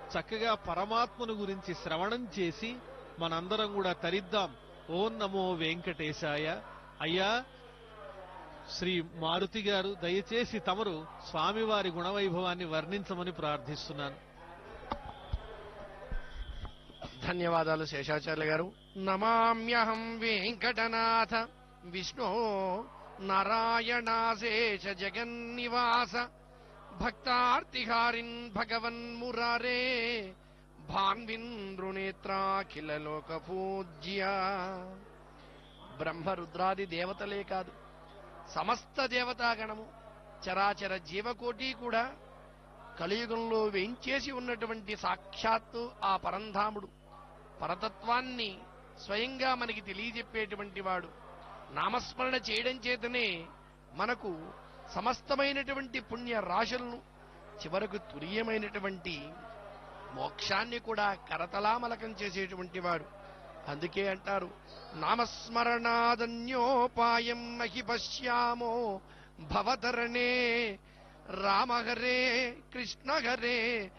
చక్కగా పరమాత్మను గురించి శ్రవణం చేసి మనందరం కూడా తరిద్దాం. ఓం నమో వెంకటేశాయ. అయ్యా శ్రీ మారుతి గారు, దయచేసి తమరు స్వామివారి గుణవైభవాన్ని వర్ణించమని ప్రార్థిస్తున్నాను. ధన్యవాదాలు శేషాచార్య గారు. నమామ్యహం వెంకటనాథ విష్ణో నారాయణాశేష జగన్నివాస భక్తార్తిహారిన్ భగవన్ మురారే భాన్వింద్రునేత్రాఖిల లోక పూజ్య. బ్రహ్మరుద్రాది దేవతలే కాదు, సమస్త దేవతాగణము, చరాచర జీవకోటి కూడా కలియుగంలో వేంచేసి ఉన్నటువంటి సాక్షాత్తు ఆ పరంధాముడు పరతత్వాన్ని స్వయంగా మనకి తెలియజెప్పేటువంటి వాడు. నామస్మరణ చేయడం చేతనే మనకు సమస్తమైనటువంటి పుణ్య రాశులను, చివరకు తురీయమైనటువంటి మోక్షాన్ని కూడా కరతలామలకం చేసేటువంటి వాడు. అందుకే అంటారు, నామస్మరణాదన్యోపాయం మహి పశ్యామో భవతరణే రామహరే కృష్ణహరే